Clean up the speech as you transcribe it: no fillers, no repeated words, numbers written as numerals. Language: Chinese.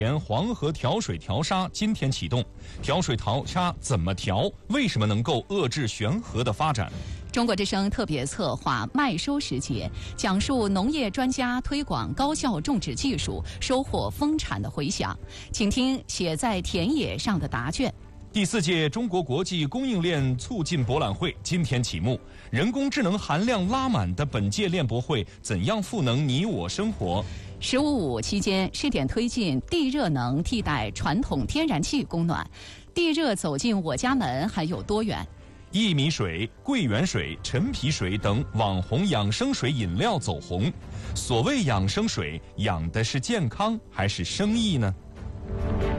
黄河调水调沙今天启动，调水调沙怎么调？为什么能够遏制悬河的发展？ 中国之声特别策划麦收时节，讲述农业专家推广高效种植技术，收获丰产的回响。请听写在田野上的答卷。 第4届中国国际供应链促进博览会今天启幕，人工智能含量拉满的本届链博会怎样赋能你我生活 ？15.5期间试点推进地热能替代传统天然气供暖，地热走进我家门还有多远？ 薏米水、桂圆水、陈皮水等网红养生水饮料走红，所谓养生水，养的是健康还是生意呢？